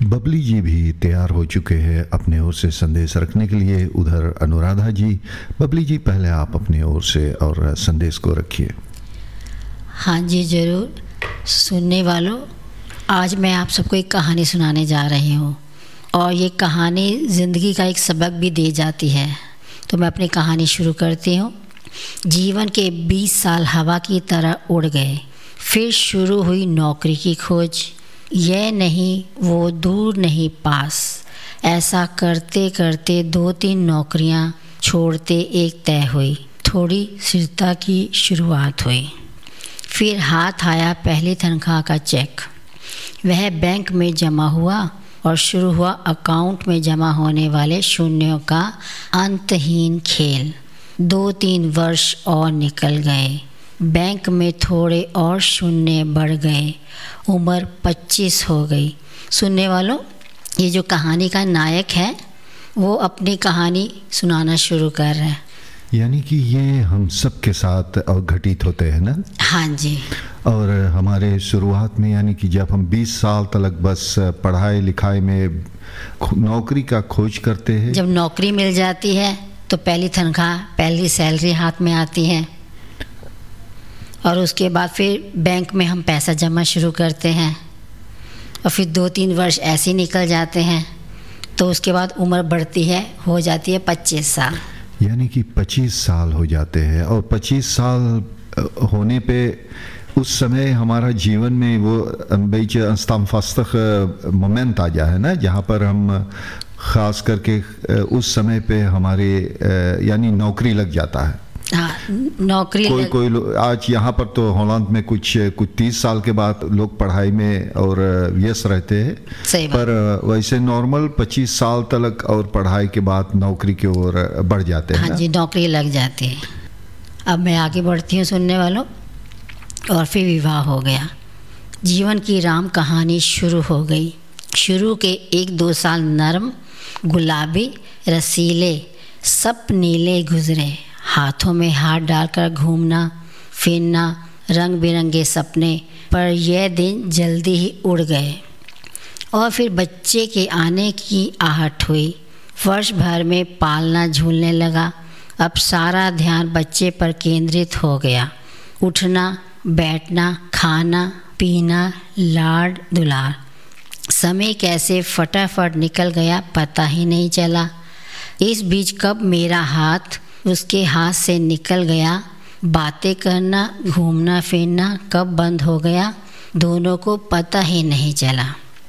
बबली जी भी तैयार हो चुके हैं अपने ओर से संदेश रखने के लिए। उधर अनुराधा जी, बबली जी पहले आप अपनी ओर से और संदेश को रखिए। हाँ जी ज़रूर। सुनने वालों, आज मैं आप सबको एक कहानी सुनाने जा रही हूँ और ये कहानी ज़िंदगी का एक सबक भी दे जाती है। तो मैं अपनी कहानी शुरू करती हूँ। जीवन के 20 साल हवा की तरह उड़ गए। फिर शुरू हुई नौकरी की खोज। यह नहीं वो दूर नहीं पास, ऐसा करते करते 2-3 नौकरियां छोड़ते एक तय हुई। थोड़ी स्थिरता की शुरुआत हुई। फिर हाथ आया पहली तनख्वाह का चेक। वह बैंक में जमा हुआ और शुरू हुआ अकाउंट में जमा होने वाले शून्यों का अंतहीन खेल। 2-3 वर्ष और निकल गए। बैंक में थोड़े और शून्य बढ़ गए। उम्र 25 हो गई। सुनने वालों, ये जो कहानी का नायक है वो अपनी कहानी सुनाना शुरू कर रहे हैं। यानी कि ये हम सब के साथ घटित होते हैं ना? हाँ जी। और हमारे शुरुआत में यानी कि जब हम 20 साल तक बस पढ़ाई लिखाई में नौकरी का खोज करते हैं। जब नौकरी मिल जाती है तो पहली तनख्वाह, पहली सैलरी हाथ में आती है और उसके बाद फिर बैंक में हम पैसा जमा शुरू करते हैं और फिर 2-3 वर्ष ऐसे ही निकल जाते हैं। तो उसके बाद उम्र बढ़ती है, हो जाती है 25 साल। यानी कि 25 साल हो जाते हैं और 25 साल होने पे उस समय हमारा जीवन में वो beetje een standvastig मोमेंट आ जाए ना, जहाँ पर हम ख़ास करके उस समय पे हमारे यानी नौकरी लग जाता है। हाँ, नौकरी कोई आज यहाँ पर तो हॉलैंड में कुछ 30 साल के बाद लोग पढ़ाई में और व्यस्त रहते हैं। सही बात। पर वैसे नॉर्मल 25 साल तक और पढ़ाई के बाद नौकरी की ओर बढ़ जाते हैं। हाँ जी, नौकरी लग जाती है। अब मैं आगे बढ़ती हूँ सुनने वालों। और फिर विवाह हो गया। जीवन की राम कहानी शुरू हो गई। शुरू के 1-2 साल नरम, गुलाबी, रसीले, सब नीले गुजरे। हाथों में हाथ डालकर घूमना फिरना, रंग बिरंगे सपने। पर यह दिन जल्दी ही उड़ गए और फिर बच्चे के आने की आहट हुई। वर्ष भर में पालना झूलने लगा। अब सारा ध्यान बच्चे पर केंद्रित हो गया। उठना बैठना, खाना पीना, लाड दुलार। समय कैसे फटाफट निकल गया पता ही नहीं चला। इस बीच कब मेरा हाथ उसके हाथ से निकल गया। बातें करना, घूमना फिरना कब बंद हो गया, दोनों को पता ही नहीं चला।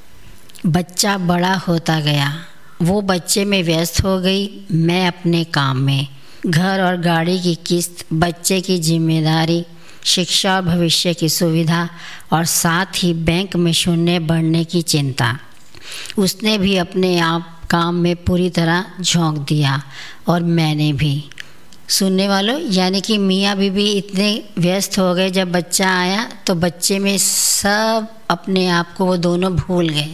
बच्चा बड़ा होता गया। वो बच्चे में व्यस्त हो गई, मैं अपने काम में। घर और गाड़ी की किस्त, बच्चे की जिम्मेदारी, शिक्षा और भविष्य की सुविधा और साथ ही बैंक में शून्य बढ़ने की चिंता। उसने भी अपने आप काम में पूरी तरह झोंक दिया और मैंने भी। सुनने वालों, यानी कि मियाँ बीबी इतने व्यस्त हो गए, जब बच्चा आया तो बच्चे में सब अपने आप को वो दोनों भूल गए।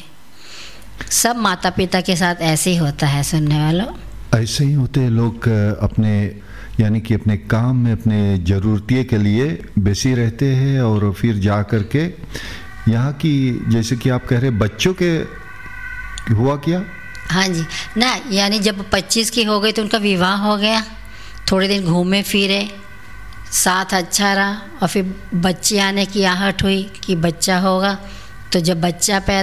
सब माता पिता के साथ ऐसे ही होता है सुनने वालों। ऐसे ही होते हैं लोग अपने यानी कि अपने काम में अपने ज़रूरतिये के लिए बेसी रहते हैं और फिर जा कर के यहाँ की जैसे कि आप कह रहे बच्चों के हुआ क्या? हाँ जी ना, यानी जब 25 की हो गई तो उनका विवाह हो गया। थोड़े दिन घूमे फिरे, साथ अच्छा रहा और फिर बच्चे आने की आहट हुई कि बच्चा होगा। तो जब बच्चा पैदा